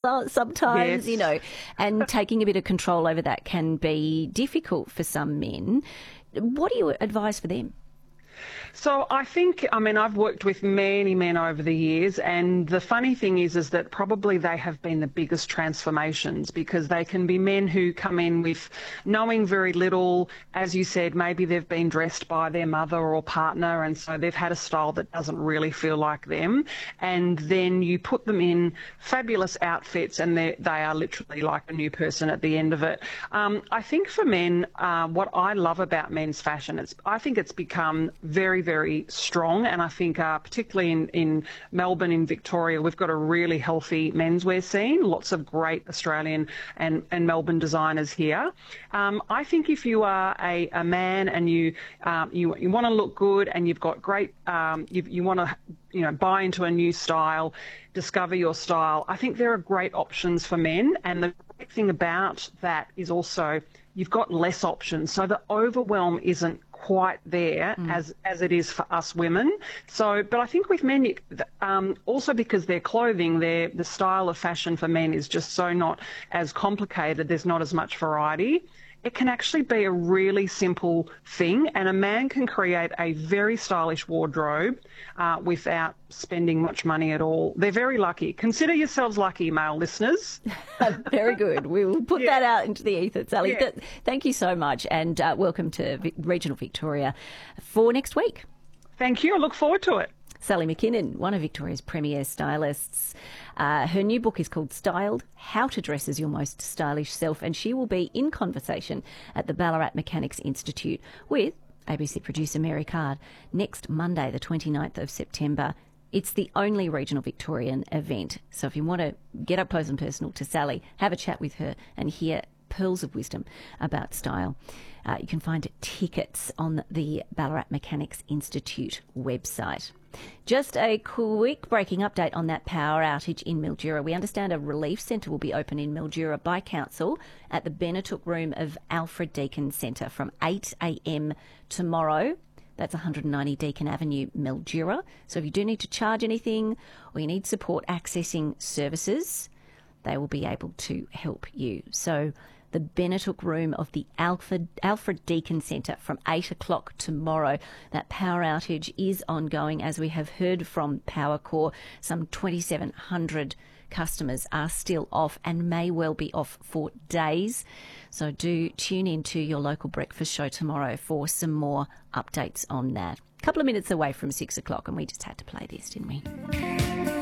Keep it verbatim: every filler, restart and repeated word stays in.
mother sometimes, Yes. you know, and taking a bit of control over that can be difficult for some men. What do you advise for them? So I think, I mean, I've worked with many men over the years, and the funny thing is, is that probably they have been the biggest transformations, because they can be men who come in with knowing very little. As you said, maybe they've been dressed by their mother or partner, and so they've had a style that doesn't really feel like them. And then you put them in fabulous outfits, and they they are literally like a new person at the end of it. Um, I think for men, uh, what I love about men's fashion, it's I think it's become very, very strong. And I think uh, particularly in, in Melbourne, in Victoria, we've got a really healthy menswear scene, lots of great Australian and, and Melbourne designers here. Um, I think if you are a, a man and you, um, you, you want to look good and you've got great, um, you, you want to you know, buy into a new style, discover your style, I think there are great options for men. And the great thing about that is also you've got less options. So the overwhelm isn't quite there mm. as as it is for us women. So, but I think with men, um, also because their clothing, their the style of fashion for men is just so not as complicated. There's not as much variety. It can actually be a really simple thing, and a man can create a very stylish wardrobe uh, without spending much money at all. They're very lucky. Consider yourselves lucky, male listeners. Very good. We will put yeah. that out into the ether, Sally. Yeah. Th- thank you so much, and uh, welcome to v- Regional Victoria for next week. Thank you. I look forward to it. Sally McKinnon, one of Victoria's premier stylists. Uh, her new book is called Styled, How to Dress as Your Most Stylish Self, and she will be in conversation at the Ballarat Mechanics Institute with A B C producer Mary Card next Monday, the twenty-ninth of September. It's the only regional Victorian event. So if you want to get up close and personal to Sally, have a chat with her and hear pearls of wisdom about style. Uh, you can find tickets on the Ballarat Mechanics Institute website. Just a quick breaking update on that power outage in Mildura. We understand a relief centre will be open in Mildura by council at the Benetook room of Alfred Deakin Centre from eight a.m. tomorrow. That's one hundred ninety Deakin Avenue, Mildura. So if you do need to charge anything or you need support accessing services, they will be able to help you. So the Benetook room of the Alfred, Alfred Deakin Centre from eight o'clock tomorrow. That power outage is ongoing, as we have heard from Powercor. Some twenty-seven hundred customers are still off and may well be off for days. So do tune in to your local breakfast show tomorrow for some more updates on that. A couple of minutes away from six o'clock, and we just had to play this, didn't we?